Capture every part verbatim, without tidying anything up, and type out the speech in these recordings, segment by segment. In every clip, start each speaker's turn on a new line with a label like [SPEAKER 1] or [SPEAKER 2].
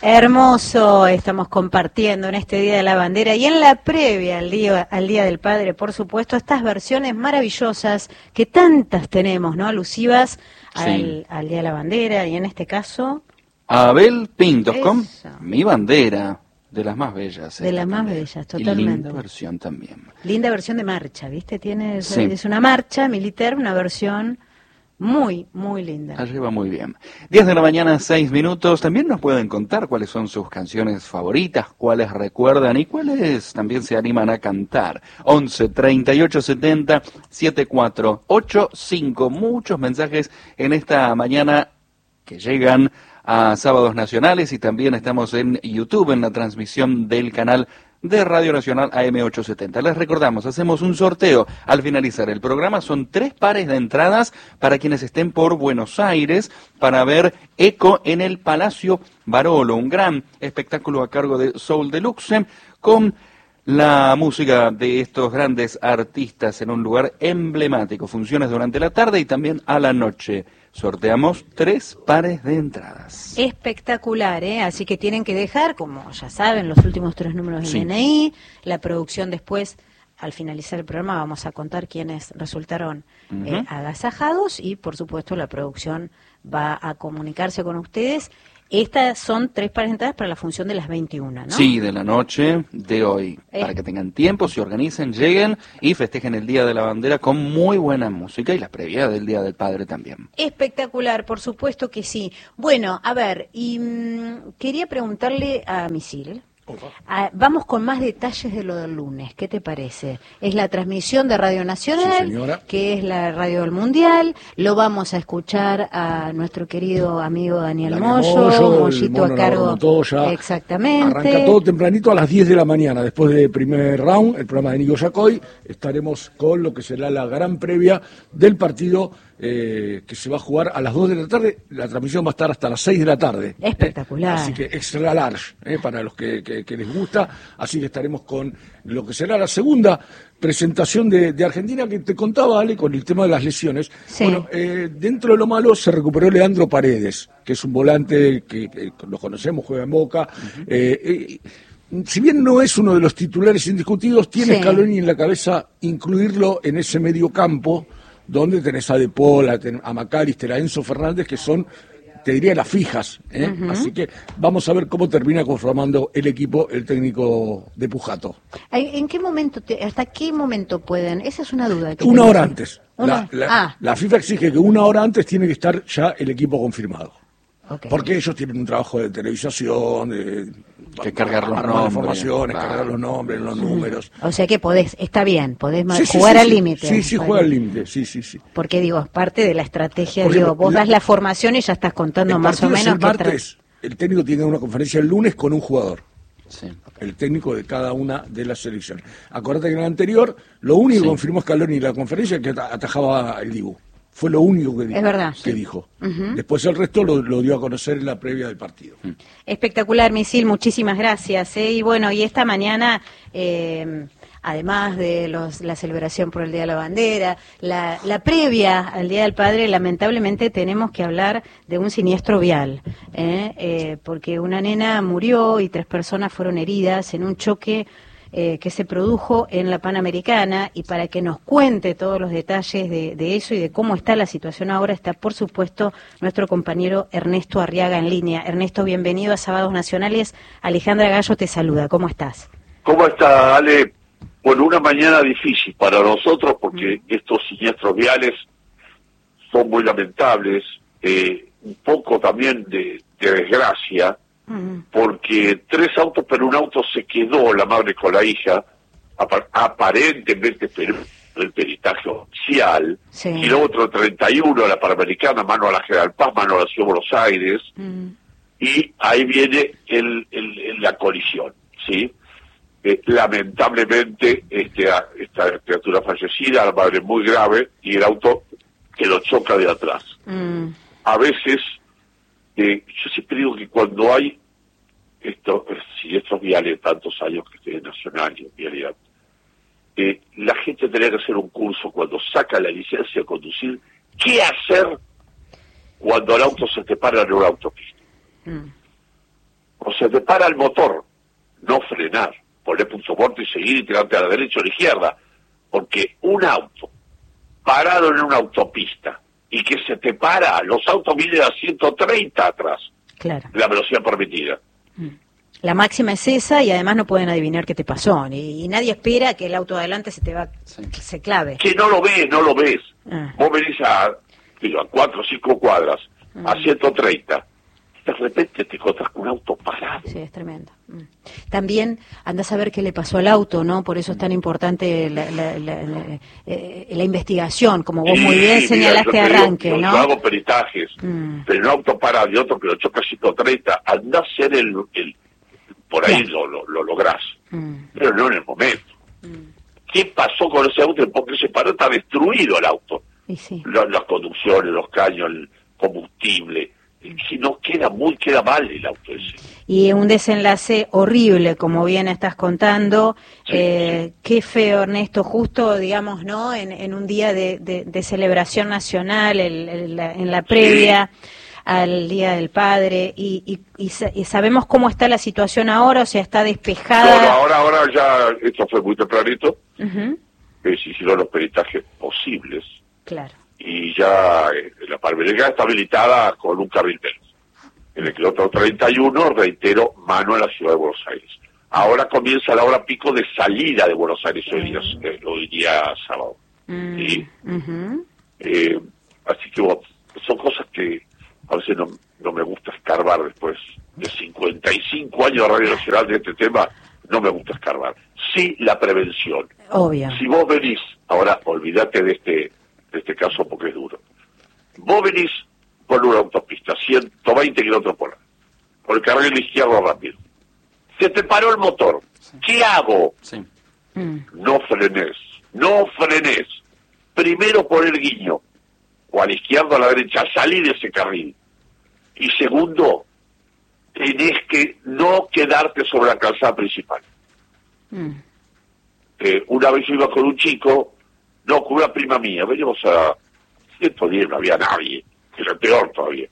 [SPEAKER 1] Hermoso, estamos compartiendo en este Día de la Bandera y en la previa al Día, al Día del Padre, por supuesto, estas versiones maravillosas que tantas tenemos, ¿no? Alusivas al,
[SPEAKER 2] Sí.
[SPEAKER 1] al Día de la Bandera y en este caso...
[SPEAKER 2] Abel Pintos con
[SPEAKER 1] Eso.
[SPEAKER 2] Mi Bandera, de las más bellas.
[SPEAKER 1] De
[SPEAKER 2] esta
[SPEAKER 1] las más
[SPEAKER 2] también.
[SPEAKER 1] bellas,
[SPEAKER 2] Y
[SPEAKER 1] totalmente.
[SPEAKER 2] linda versión también.
[SPEAKER 1] Linda versión de marcha, ¿viste? Tiene,
[SPEAKER 2] Sí.
[SPEAKER 1] es una marcha militar, una versión muy, muy linda.
[SPEAKER 2] Allí va muy bien. diez de la mañana, seis minutos. También nos pueden contar cuáles son sus canciones favoritas, cuáles recuerdan y cuáles también se animan a cantar. once, treinta y ocho, setenta, setenta y cuatro ochenta y cinco. Muchos mensajes en esta mañana que llegan a Sábados Nacionales y también estamos en YouTube en la transmisión del canal de Radio Nacional A M ochocientos setenta. Les recordamos, hacemos un sorteo al finalizar el programa. Son tres pares de entradas para quienes estén por Buenos Aires para ver Eco en el Palacio Barolo, un gran espectáculo a cargo de Soul Deluxe con la música de estos grandes artistas en un lugar emblemático. Funciones durante la tarde y también a la noche. Sorteamos tres pares de entradas.
[SPEAKER 1] Espectacular, ¿eh? Así que tienen que dejar, como ya saben, los últimos tres números del
[SPEAKER 2] Sí.
[SPEAKER 1] D N I. La producción después, al finalizar el programa, vamos a contar quiénes resultaron
[SPEAKER 2] Uh-huh.
[SPEAKER 1] eh, agasajados y, por supuesto, la producción va a comunicarse con ustedes. Estas son tres pares de entradas para la función de las veintiuna, ¿no?
[SPEAKER 2] Sí, de la noche de hoy,
[SPEAKER 1] Eh.
[SPEAKER 2] para que tengan tiempo, se organicen, lleguen y festejen el Día de la Bandera con muy buena música y la previa del Día del Padre también.
[SPEAKER 1] Espectacular, por supuesto que sí. Bueno, a ver, y mm, quería preguntarle a Misil. Ah, vamos con más detalles de lo del lunes, ¿qué te parece? Es la transmisión de Radio Nacional,
[SPEAKER 3] Sí, señora.
[SPEAKER 1] que es la radio del Mundial, lo vamos a escuchar a nuestro querido amigo Daniel,
[SPEAKER 3] Daniel
[SPEAKER 1] Moyo,
[SPEAKER 3] Moyo, el
[SPEAKER 1] Mollito
[SPEAKER 3] mono
[SPEAKER 1] a cargo,
[SPEAKER 3] Montoya.
[SPEAKER 1] exactamente.
[SPEAKER 3] Arranca todo tempranito a las diez de la mañana, después del primer round, el programa de Nico Yacoy, estaremos con lo que será la gran previa del partido eh, que se va a jugar a las dos de la tarde. La transmisión va a estar hasta las seis de la tarde.
[SPEAKER 1] Espectacular.
[SPEAKER 3] Eh, así que extra large, eh, para los que, que, que les gusta. Así que estaremos con lo que será la segunda presentación de, de Argentina, que te contaba, Ale, con el tema de las lesiones.
[SPEAKER 1] Sí.
[SPEAKER 3] Bueno, eh, dentro de lo malo se recuperó Leandro Paredes, que es un volante que, que lo conocemos, juega en Boca. Uh-huh. eh, eh, si bien no es uno de los titulares indiscutidos, tiene
[SPEAKER 1] Sí.
[SPEAKER 3] Scaloni en la cabeza incluirlo en ese medio campo, donde tenés a De Paul, a, a McAllister, a Enzo Fernández, que son, te diría, las fijas, ¿eh? Uh-huh. Así que vamos a ver cómo termina conformando el equipo el técnico de Pujato.
[SPEAKER 1] ¿En qué momento, te, hasta qué momento pueden? Esa es una duda. Que
[SPEAKER 3] una
[SPEAKER 1] tengo.
[SPEAKER 3] hora antes.
[SPEAKER 1] Una...
[SPEAKER 3] La, la,
[SPEAKER 1] ah.
[SPEAKER 3] la FIFA exige que una hora antes tiene que estar ya el equipo confirmado.
[SPEAKER 1] Okay.
[SPEAKER 3] Porque ellos tienen un trabajo de televisación, de
[SPEAKER 2] que cargar los nombres,
[SPEAKER 3] informaciones,
[SPEAKER 2] claro.
[SPEAKER 3] cargar los nombres, los números.
[SPEAKER 1] O sea que podés, está bien, podés
[SPEAKER 3] sí,
[SPEAKER 1] jugar
[SPEAKER 3] sí,
[SPEAKER 1] al
[SPEAKER 3] sí,
[SPEAKER 1] límite.
[SPEAKER 3] Sí, sí, juega al límite, sí, sí, sí.
[SPEAKER 1] Porque digo, es parte de la estrategia,
[SPEAKER 3] Porque
[SPEAKER 1] digo, vos
[SPEAKER 3] la,
[SPEAKER 1] das la formación y ya estás contando más o menos.
[SPEAKER 3] El martes, el técnico tiene una conferencia el lunes con un jugador.
[SPEAKER 2] Sí.
[SPEAKER 3] El técnico de cada una de las selecciones. Acuérdate que en el anterior, lo único sí. que confirmó Scaloni en la conferencia es que atajaba el Dibu. Fue lo único que dijo.
[SPEAKER 1] Es verdad.
[SPEAKER 3] Que
[SPEAKER 1] sí.
[SPEAKER 3] dijo.
[SPEAKER 1] Uh-huh.
[SPEAKER 3] Después el resto lo, lo dio a conocer en la previa del partido.
[SPEAKER 1] Espectacular, Misil, muchísimas gracias. ¿eh? Y bueno, y esta mañana, eh, además de los, la celebración por el Día de la Bandera, la, la previa al Día del Padre, lamentablemente tenemos que hablar de un siniestro vial, ¿eh? Eh, porque una nena murió y tres personas fueron heridas en un choque Eh, que se produjo en la Panamericana, y para que nos cuente todos los detalles de, de eso y de cómo está la situación ahora está, por supuesto, nuestro compañero Ernesto Arriaga en línea. Ernesto, bienvenido a Sábados Nacionales. Alejandra Gallo te saluda. ¿Cómo estás?
[SPEAKER 4] ¿Cómo está, Ale? Bueno, una mañana difícil para nosotros porque mm. estos siniestros viales son muy lamentables, eh, un poco también de, de desgracia, porque tres autos, pero un auto se quedó, la madre con la hija, ap- aparentemente pero el peritaje oficial, sí. Y el otro treinta y uno, la Panamericana, mano a la General Paz, mano a la Ciudad de Buenos Aires, mm. y ahí viene el, el, el, la colisión, ¿sí? Eh, lamentablemente, este, esta criatura fallecida, la madre muy grave, y el auto que lo choca de atrás. Mm. A veces... Eh, yo siempre digo que cuando hay estos siniestros viales, tantos años que estoy en Nacional y en Vialidad, eh, la gente tendría que hacer un curso cuando saca la licencia de conducir, ¿qué hacer cuando el auto se te para en una autopista? Mm. o se te para el motor, no frenar, poner punto muerto y seguir y tirarte a la derecha o a la izquierda, porque un auto parado en una autopista y que se te para, los autos vienen a ciento treinta atrás,
[SPEAKER 1] claro,
[SPEAKER 4] la velocidad permitida.
[SPEAKER 1] La máxima es esa y además no pueden adivinar qué te pasó. Y, y nadie espera que el auto adelante se te va, sí. que se clave.
[SPEAKER 4] Que no lo ves, no lo ves.
[SPEAKER 1] Ah.
[SPEAKER 4] Vos venís a, digo, a cuatro o cinco cuadras, mm. a ciento treinta. De repente te encontrás con un auto parado.
[SPEAKER 1] Sí, es tremendo. También andás a ver qué le pasó al auto, ¿no? Por eso es tan importante la, la, la, la, eh, la investigación, como vos sí, muy bien señalaste de arranque,
[SPEAKER 4] digo,
[SPEAKER 1] ¿no?
[SPEAKER 4] Yo hago peritajes, mm. pero un auto parado y otro que lo choca a ciento treinta, andás a ser el, el... por ahí lo, lo, lo lográs, mm. pero no en el momento. Mm. ¿Qué pasó con ese auto? Porque se paró, está destruido el auto.
[SPEAKER 1] Y sí.
[SPEAKER 4] Las, las conducciones, los caños, el combustible... Si no queda muy, queda mal el auto ese.
[SPEAKER 1] Y un desenlace horrible, como bien estás contando. Sí, eh, sí. Qué feo, Ernesto, justo, digamos, ¿no? En, en un día de, de, de celebración nacional, el, el, en la previa sí. al Día del Padre, y, y, y, y sabemos cómo está la situación ahora, o sea, está despejada.
[SPEAKER 4] No, no, ahora, ahora ya, esto fue muy tempranito, uh-huh. eh, se hicieron los peritajes posibles.
[SPEAKER 1] Claro.
[SPEAKER 4] Y ya eh, la Palmerenga está habilitada con un carril menos. En el kilómetro treinta y uno, reitero, mano en la ciudad de Buenos Aires. Ahora comienza la hora pico de salida de Buenos Aires, hoy día, eh, hoy día sábado. Mm. ¿Sí? Uh-huh. eh, así que bueno, son cosas que a veces no, no me gusta escarbar después de cincuenta y cinco años de Radio Nacional de este tema, no me gusta escarbar. Sí, la prevención.
[SPEAKER 1] Obvio.
[SPEAKER 4] Si vos venís, ahora olvídate de este... en este caso porque es duro. Vos venís por una autopista, ciento veinte kilómetros por hora, por el carril izquierdo rápido. Se te paró el motor. Sí. ¿Qué hago?
[SPEAKER 2] Sí.
[SPEAKER 4] No frenes, no frenes. Primero por el guiño, o a la izquierda o a la derecha, salí de ese carril. Y segundo, tenés que no quedarte sobre la calzada principal. Mm. Eh, una vez yo iba con un chico, no, con una prima mía, venimos a ciento diez, no había nadie, que era peor todavía.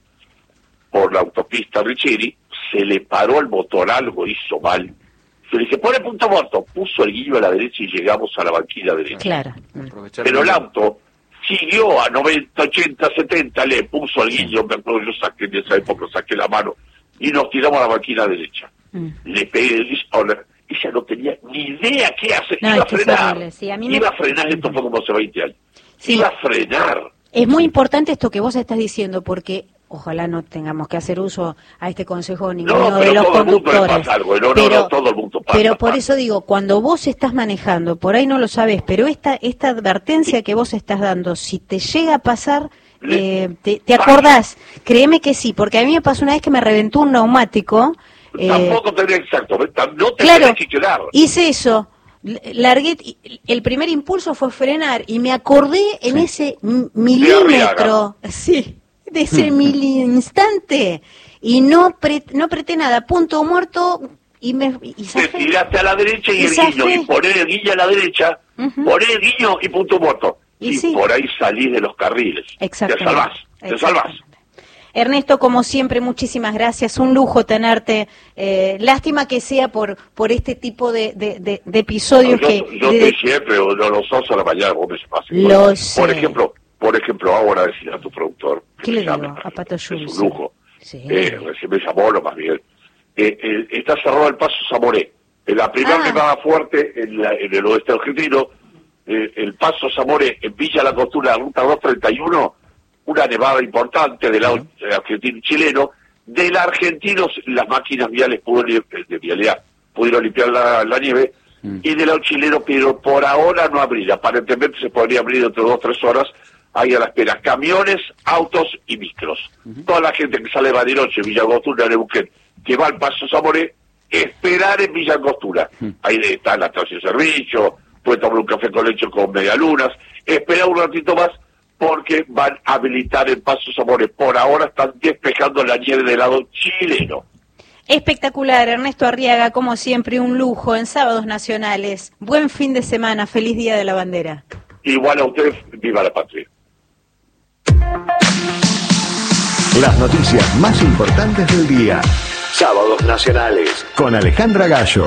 [SPEAKER 4] Por la autopista Richeri, se le paró el motor, algo hizo mal. Yo le dije, pone punto muerto, puso el guillo a la derecha y llegamos a la banquina derecha.
[SPEAKER 1] Claro.
[SPEAKER 4] Pero el auto siguió a noventa, ochenta, setenta, le puso el guillo, me acuerdo, yo saqué en esa época, saqué la mano, y nos tiramos a la banquina derecha. Mm. Le pegué el disco, ella no tenía ni idea qué hacer, no, iba a frenar, sí, a mí me... iba a frenar, esto fue como hace veinte años, sí. iba a frenar.
[SPEAKER 1] Es muy importante esto que vos estás diciendo, porque ojalá no tengamos que hacer uso a este consejo de ninguno
[SPEAKER 4] no,
[SPEAKER 1] de los
[SPEAKER 4] todo
[SPEAKER 1] conductores.
[SPEAKER 4] El mundo le pasa algo, no,
[SPEAKER 1] pero,
[SPEAKER 4] no, no, todo el mundo pasa,
[SPEAKER 1] pero por
[SPEAKER 4] pasa.
[SPEAKER 1] eso digo, cuando vos estás manejando, por ahí no lo sabes, pero esta esta advertencia que vos estás dando, si te llega a pasar, eh, te, te acordás, créeme que sí, porque a mí me pasó una vez que me reventó un neumático.
[SPEAKER 4] Tampoco
[SPEAKER 1] eh,
[SPEAKER 4] tenía exacto, no te
[SPEAKER 1] claro,
[SPEAKER 4] tenés que quedar.
[SPEAKER 1] Hice eso. Largué, el primer impulso fue frenar y me acordé en sí. ese milímetro, sí, de ese mili instante y no pre, no apreté nada, punto muerto y me y
[SPEAKER 4] te tiraste a la derecha y, y el
[SPEAKER 1] zafé.
[SPEAKER 4] guiño y poner el guiño a la derecha, uh-huh. poner el guiño y punto muerto y, y sí. por ahí salís de los carriles, te salvás, te salvás.
[SPEAKER 1] Ernesto, como siempre, muchísimas gracias. Un lujo tenerte. Eh, lástima que sea por por este tipo de, de, de, de episodios
[SPEAKER 4] no, yo,
[SPEAKER 1] que...
[SPEAKER 4] Yo
[SPEAKER 1] de,
[SPEAKER 4] estoy siempre, no los osos a la mañana, vos me llamas.
[SPEAKER 1] Lo
[SPEAKER 4] por,
[SPEAKER 1] sé.
[SPEAKER 4] Por ejemplo, por ejemplo, ahora decir a tu productor...
[SPEAKER 1] ¿Qué le digo?
[SPEAKER 4] Llame,
[SPEAKER 1] A Pato Schulz.
[SPEAKER 4] Es un lujo.
[SPEAKER 1] Sí.
[SPEAKER 4] Eh, recién me llamó, lo más bien. Eh, eh, está cerrado el Paso Zamoré. En la primera ah. nevada fuerte en, la, en el oeste argentino, eh, el Paso Zamoré en Villa La Costura, la ruta doscientos treinta y uno, una nevada importante del lado uh-huh. argentino y chileno. Del argentino, las máquinas viales pudieron, de vialidad pudieron limpiar la, la nieve, uh-huh. y del lado chileno, pero por ahora no abrir. Aparentemente se podría abrir dentro de dos o tres horas. Ahí a la espera, camiones, autos y micros. Uh-huh. Toda la gente que sale de Bariloche, Villa Angostura, Neuquén, que va al Paso Zamoré, esperar en Villa Angostura. Uh-huh. Ahí está la estación de servicio, puede tomar un café con leche con medialunas, esperar un ratito más, porque van a habilitar el Paso Zamoré. Por ahora están despejando la nieve del lado chileno.
[SPEAKER 1] Espectacular, Ernesto Arriaga, como siempre, un lujo en Sábados Nacionales. Buen fin de semana, feliz Día de la Bandera.
[SPEAKER 4] Igual a ustedes, viva la patria.
[SPEAKER 5] Las noticias más importantes del día. Sábados Nacionales con Alejandra Gallo.